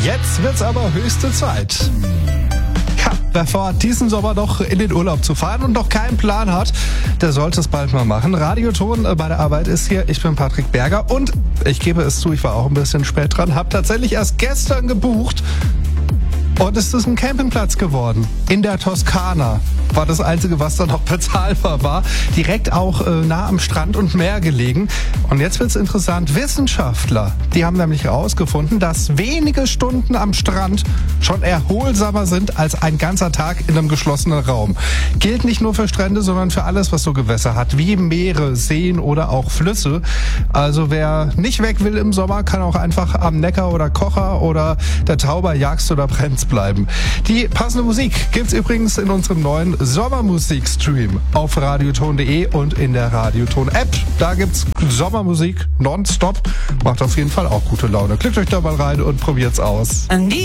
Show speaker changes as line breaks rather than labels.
Jetzt wird's aber höchste Zeit. Ja, wer vorhat, diesen Sommer noch in den Urlaub zu fahren und noch keinen Plan hat, der sollte es bald mal machen. Radioton bei der Arbeit ist hier. Ich bin Patrick Berger und ich gebe es zu, ich war auch ein bisschen spät dran, habe tatsächlich erst gestern gebucht. Und es ist ein Campingplatz geworden. In der Toskana. War das Einzige, was da noch bezahlbar war. Direkt auch nah am Strand und Meer gelegen. Und jetzt wird's interessant. Wissenschaftler, die haben nämlich herausgefunden, dass wenige Stunden am Strand schon erholsamer sind als ein ganzer Tag in einem geschlossenen Raum. Gilt nicht nur für Strände, sondern für alles, was so Gewässer hat, wie Meere, Seen oder auch Flüsse. Also wer nicht weg will im Sommer, kann auch einfach am Neckar oder Kocher oder der Tauber Jagst oder Brenz bleiben. Die passende Musik gibt's übrigens in unserem neuen Sommermusik-Stream auf radioton.de und in der Radioton-App. Da gibt's Sommermusik nonstop. Macht auf jeden Fall auch gute Laune. Klickt euch da mal rein und probiert's aus.